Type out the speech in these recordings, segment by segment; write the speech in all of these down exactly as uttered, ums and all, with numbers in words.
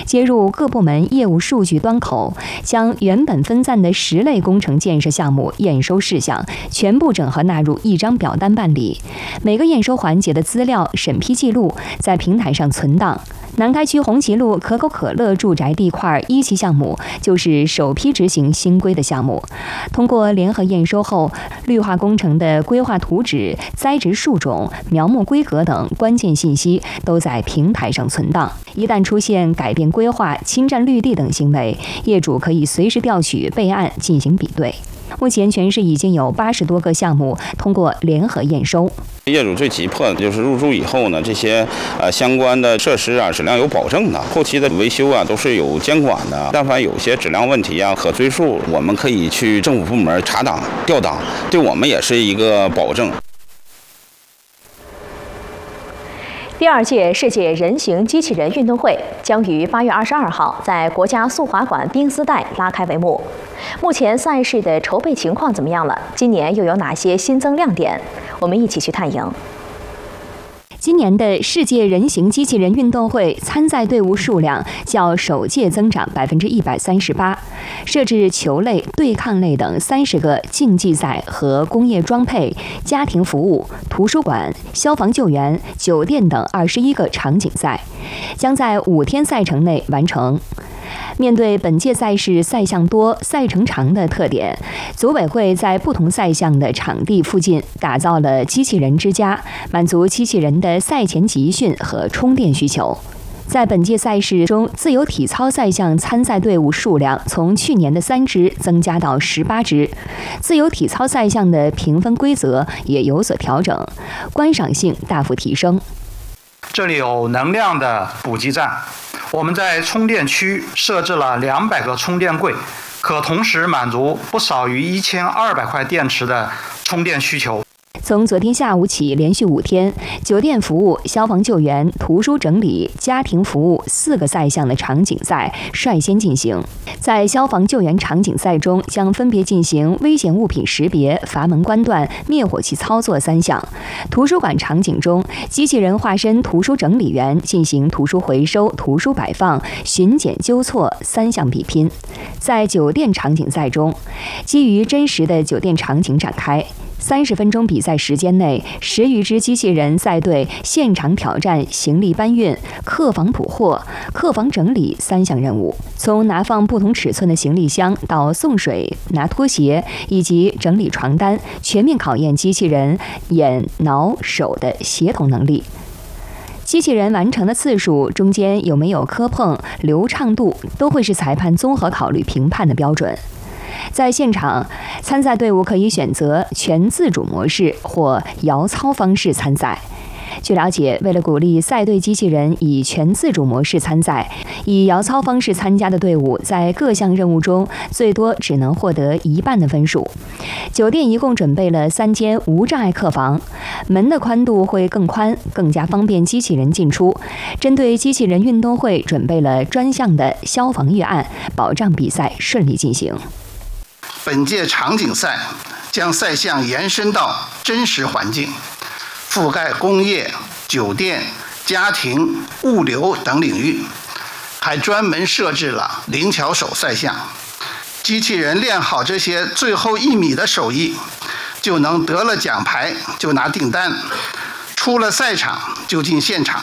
接入各部门业务数据端口，将原本分散的十类工程建设项目验收事项全部整合纳入一张表单办理。每个验收环节的资料审批记录在平台上存档。南开区红旗路可口可乐住宅地块一期项目就是首批执行新规的项目。通过联合验收后，绿化工程的规划图纸、栽植树种、苗木规格等关键信息都在平台上存档。一旦出现改变规划、侵占绿地等行为，业主可以随时调取备案进行比对。目前全市已经有八十多个项目通过联合验收。 业主最急迫的就是入住以后呢，这些呃相关的设施啊质量有保证的，后期的维修啊都是有监管的。但凡有些质量问题啊可追溯，我们可以去政府部门查档调档，对我们也是一个保证。 第二届世界人形机器人运动会将于八月二十二号在国家速滑馆冰丝带拉开帷幕。目前赛事的筹备情况怎么样了？今年又有哪些新增亮点？我们一起去探营。 今年的世界人形机器人运动会参赛队伍数量较首届增长百分之一百三十八，设置球类、对抗类等三十个竞技赛和工业装配、家庭服务、图书馆、消防救援、酒店等二十一个场景赛，将在五天赛程内完成。面对本届赛事赛项多、赛程长的特点，组委会在不同赛项的场地附近打造了机器人之家，满足机器人的赛前集训和充电需求。在本届赛事中，自由体操赛项参赛队伍数量从去年的三支增加到十八支，自由体操赛项的评分规则也有所调整，观赏性大幅提升。 这里有能量的补给站。我们在充电区设置了两百个充电柜，可同时满足不少于一千二百块电池的充电需求。 从昨天下午起，连续五天，酒店服务、消防救援、图书整理、家庭服务四个赛项的场景赛率先进行。在消防救援场景赛中，将分别进行危险物品识别、阀门关断、灭火器操作三项。图书馆场景中，机器人化身图书整理员，进行图书回收、图书摆放、巡检纠错三项比拼。在酒店场景赛中，基于真实的酒店场景展开。三十分钟比赛时间内，十余支机器人赛队现场挑战行李搬运、客房补货、客房整理三项任务，从拿放不同尺寸的行李箱到送水、拿拖鞋以及整理床单，全面考验机器人眼、脑、手的协同能力。机器人完成的次数、中间有没有磕碰、流畅度，都会是裁判综合考虑评判的标准。在现场，参赛队伍可以选择全自主模式或摇操方式参赛。据了解，为了鼓励赛队机器人以全自主模式参赛，以摇操方式参加的队伍在各项任务中最多只能获得一半的分数。酒店一共准备了三间无障碍客房，门的宽度会更宽，更加方便机器人进出。针对机器人运动会，准备了专项的消防预案，保障比赛顺利进行。 本届场景赛将赛项延伸到真实环境，覆盖工业、酒店、家庭、物流等领域，还专门设置了灵巧手赛项。机器人练好这些最后一米的手艺，就能得了奖牌就拿订单，出了赛场就进现场。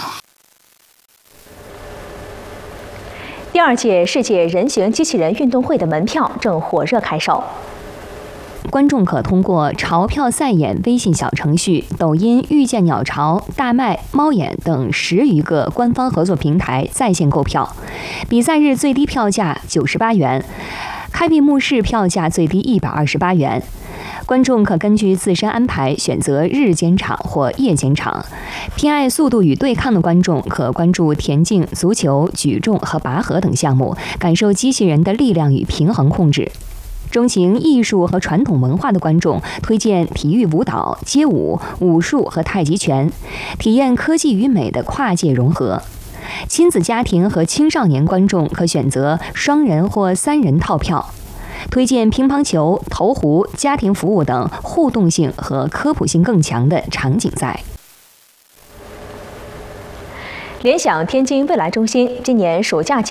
第二届世界人形机器人运动会的门票正火热开售。 观众可通过潮票赛眼微信小程序、抖音遇见鸟巢、大麦、猫眼等十余个官方合作平台在线购票。比赛日最低票价九十八元，开闭幕式票价最低一百二十八元。观众可根据自身安排选择日间场或夜间场。偏爱速度与对抗的观众可关注田径、足球、举重和拔河等项目，感受机器人的力量与平衡控制。钟情艺术和传统文化的观众推荐体育舞蹈、街舞、武术和太极拳，体验科技与美的跨界融合。亲子家庭和青少年观众可选择双人或三人套票，推荐乒乓球、投壶、家庭服务等互动性和科普性更强的场景赛。 联想天津未来中心今年暑假期